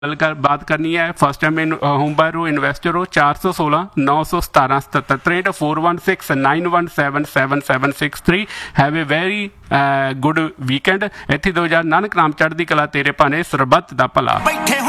बात करनी है first time in home buyer हो इन्वेस्टर हो 416 917 77 416 917 7763 have a very good weekend इत्थे 2000 नानक नाम चढ़दी कला तेरे भाने सरबत दा भला।